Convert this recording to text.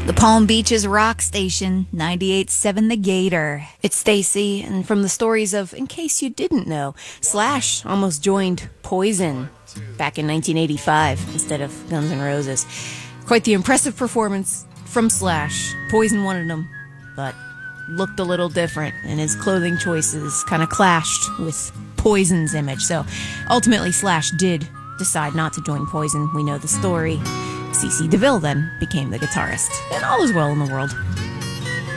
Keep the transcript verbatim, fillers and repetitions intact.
The Palm Beaches rock station, ninety-eight point seven The Gator. It's Stacy, and from the stories of In Case You Didn't Know, Slash almost joined Poison back in nineteen eighty-five instead of Guns N' Roses. Quite the impressive performance from Slash. Poison wanted him, but looked a little different, and his clothing choices kind of clashed with Poison's image. So ultimately, Slash did decide not to join Poison. We know the story. C C DeVille then became the guitarist, and all is well in the world.